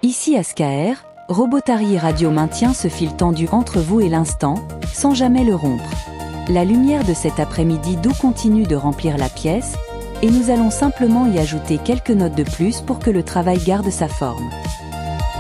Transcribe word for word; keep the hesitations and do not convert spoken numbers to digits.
Ici Ascaer, Robotary Radio maintient ce fil tendu entre vous et l'instant, sans jamais le rompre. La lumière de cet après-midi doux continue de remplir la pièce, et nous allons simplement y ajouter quelques notes de plus pour que le travail garde sa forme.